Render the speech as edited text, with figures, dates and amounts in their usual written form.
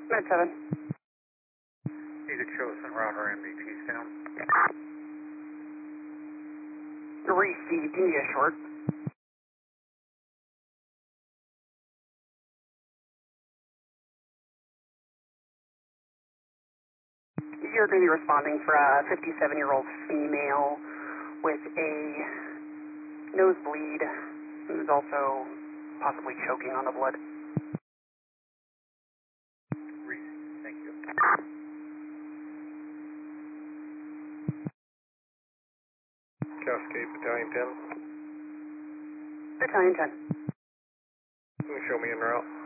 Med 7. Need a chosen router MBT's down. Received. Give me a short. You're going to be responding for a 57-year-old female with a nosebleed who's also possibly choking on the blood. Thank you. Cascade Battalion 10. Battalion 10. Can you show me en route?